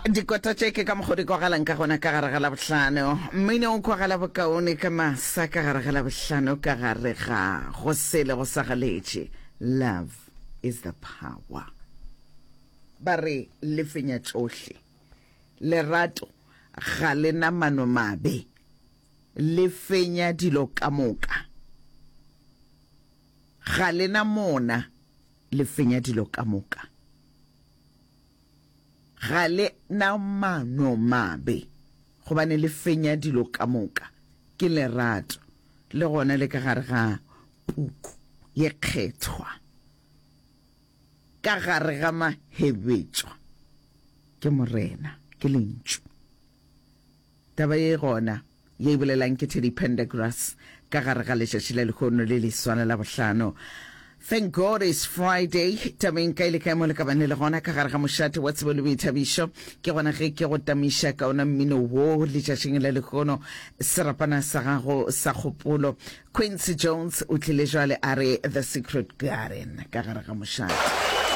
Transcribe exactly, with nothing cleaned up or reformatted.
Dikota cheke ka mogodi kwa galang ka gona ka gare ga la bohlano mmine o kwa gala bokaone ka masa ka gare ga la bohlano ka gare ga go sele go sagaletše. Love is the power. Bare le fenya tsohle. Lerato ga le na mano mabe. Le fenya dilo ka moka. Ga le na mona le fenya dilo ka moka. Gale na mano mabe gobane le fenya dilo ka moka ke lerato le gona le ka gare ga puku ye kgethwa ka gare ga mahebetšwa ke morena ke lentšu taba ye gona ye bolelang ke Teddy Pendergrass ka gare ga letšatši le lekgono le leswana la bohlano. Thank God it's Friday. Tameng ka ile ka mo le ka bane le gona ka gare ga mošate wa tsebo le boithabišo ke gona ge ke go tamiša ka ona mmino wo letšatšing le lekgono serapana sa gago sa kgopolo. Quincy Jones o tlile jwale a re The Secret Garden ka gare ga mošate.